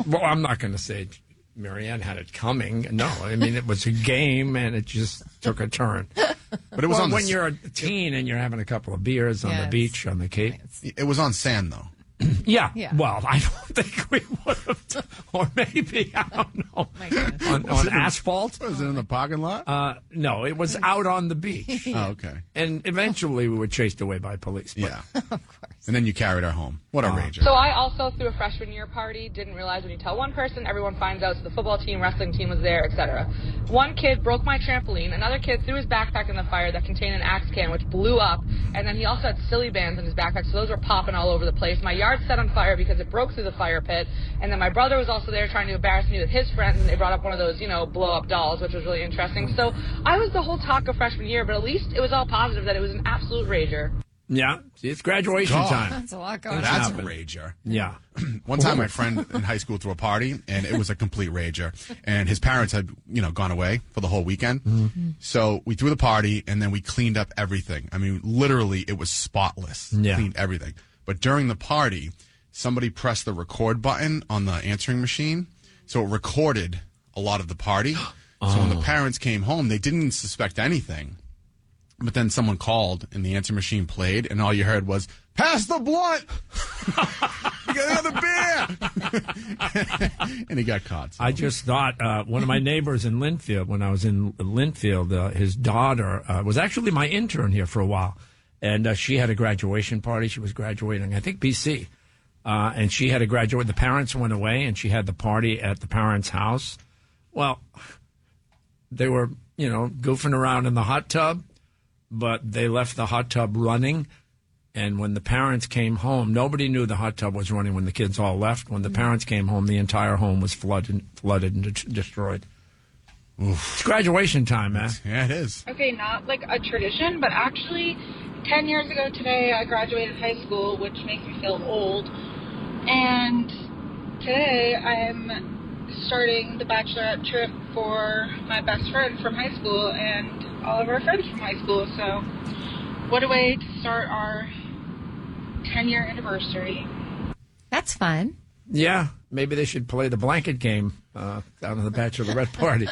Well, I'm not going to say Marianne had it coming. No, I mean, it was a game, and it just took a turn. But it was when you're a teen and you're having a couple of beers on the beach, on the Cape. It was on sand, though. Yeah. Well, I don't think we would have, or maybe, I don't know, on asphalt. Was it in the parking lot? No, it was out on the beach. Oh, okay. And eventually we were chased away by police. Yeah. Of course. And then you carried her home. What a rager. So I also threw a freshman year party, didn't realize when you tell one person, everyone finds out, so the football team, wrestling team was there, etc. One kid broke my trampoline, another kid threw his backpack in the fire that contained an axe can, which blew up, and then he also had silly bands in his backpack, so those were popping all over the place. My yard set on fire because it broke through the fire pit, and then my brother was also there trying to embarrass me with his friends, and they brought up one of those, blow-up dolls, which was really interesting. So I was the whole talk of freshman year, but at least it was all positive that it was an absolute rager. Yeah, see, it's graduation time. That's a lot going on. That's a rager. Yeah. One time my friend in high school threw a party, and it was a complete rager. And his parents had, gone away for the whole weekend. Mm-hmm. So we threw the party, and then we cleaned up everything. I mean, literally, it was spotless. Yeah. Cleaned everything. But during the party, somebody pressed the record button on the answering machine, so it recorded a lot of the party. So when the parents came home, they didn't suspect anything. But then someone called, and the answer machine played, and all you heard was, "Pass the blunt! You got another beer!" And he got caught. So. I just thought one of my neighbors in Linfield, when I was in Linfield, his daughter was actually my intern here for a while. And she had a graduation party. She was graduating, I think, BC. And she had a graduate. The parents went away, and she had the party at the parents' house. Well, they were, goofing around in the hot tub. But they left the hot tub running, and when the parents came home, nobody knew the hot tub was running when the kids all left. When the parents came home, the entire home was flooded and destroyed. Oof. It's graduation time, man. Yeah, it is. Okay, not like a tradition, but actually 10 years ago today, I graduated high school, which makes me feel old. And today, I'm starting the bachelorette trip for my best friend from high school and all of our friends from high school. So what a way to start our 10-year anniversary. That's fun. Yeah, maybe they should play the blanket game down in the bachelorette party.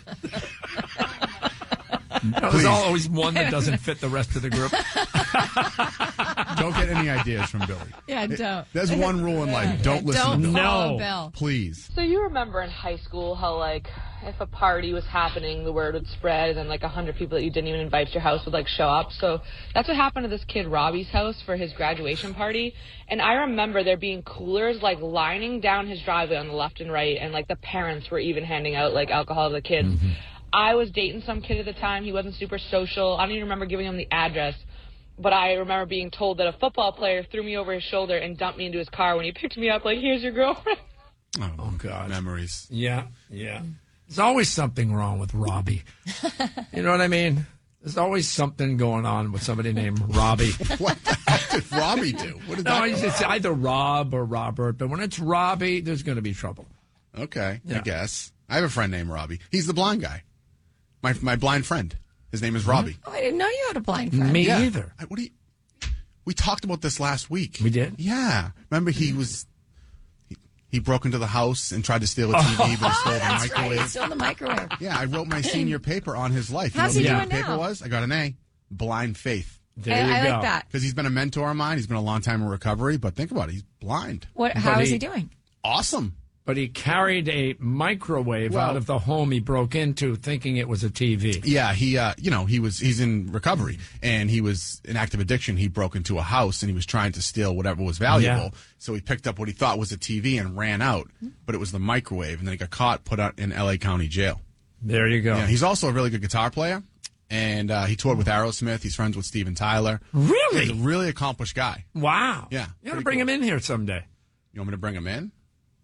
There's always one that doesn't fit the rest of the group. Don't get any ideas from Billy. Yeah, don't. There's one rule in life. Don't listen to Bill. Follow Bill. Please. So you remember in high school how, if a party was happening, the word would spread, and then 100 people that you didn't even invite to your house would show up. So that's what happened to this kid Robbie's house for his graduation party. And I remember there being coolers lining down his driveway on the left and right, and the parents were even handing out alcohol to the kids. Mm-hmm. I was dating some kid at the time. He wasn't super social. I don't even remember giving him the address. But I remember being told that a football player threw me over his shoulder and dumped me into his car when he picked me up, here's your girlfriend. Oh, God. Memories. Yeah. There's always something wrong with Robbie. You know what I mean? There's always something going on with somebody named Robbie. What the heck did Robbie do? What did that it's either Rob or Robert, but when it's Robbie, there's going to be trouble. Okay, yeah. I guess. I have a friend named Robbie. He's the blind guy. My blind friend. His name is Robbie. Oh, I didn't know you had a blind friend. Me either. We talked about this last week. We did? Yeah. Remember he broke into the house and tried to steal a TV, but he stole the microwave. Right. Stole the microwave. Yeah, I wrote my senior paper on his life. How's he doing now? Paper was? I got an A. Blind faith. There you go. I like that. Because he's been a mentor of mine. He's been a long time in recovery, but think about it. He's blind. How is he doing? Awesome. But he carried a microwave out of the home he broke into, thinking it was a TV. Yeah, he's in recovery, and he was in active addiction. He broke into a house, and he was trying to steal whatever was valuable. Yeah. So he picked up what he thought was a TV and ran out, but it was the microwave, and then he got caught, put out in L.A. County Jail. There you go. Yeah, he's also a really good guitar player, and he toured with Aerosmith. He's friends with Steven Tyler. Really? He's a really accomplished guy. Wow. Yeah. You ought to bring him in here someday. You want me to bring him in?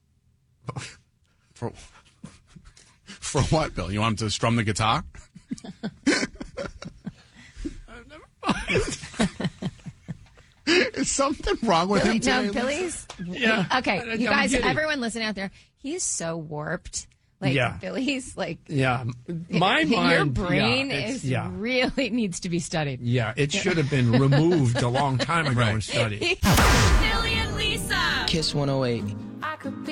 For what, Bill? You want him to strum the guitar? Is something wrong with him today? No, Billy's... Yeah. Okay, you guys, everyone listening out there, he's so warped. Billy's Yeah. My mind... Your brain really needs to be studied. Yeah, it should have been removed a long time ago and studied. Billy and Lisa. Kiss 108.